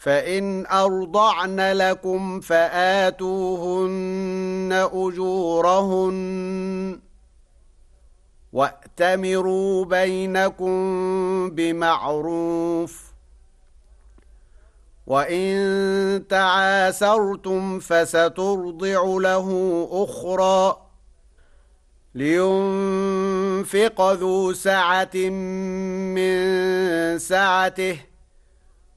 فإن أرضعن لكم فآتوهن أجورهن وأتمروا بينكم بمعروف وإن تعاسرتم فسترضع له أخرى لينفق ذو سعة من سعته